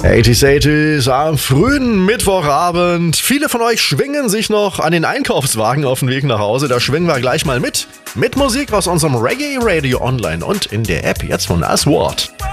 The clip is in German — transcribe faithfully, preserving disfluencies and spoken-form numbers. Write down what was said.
achtziger achtziger am frühen Mittwochabend. Viele von euch schwingen sich noch an den Einkaufswagen auf dem Weg nach Hause. Da schwingen wir gleich mal mit. Mit Musik aus unserem Reggae Radio Online und in der App jetzt von Aswad.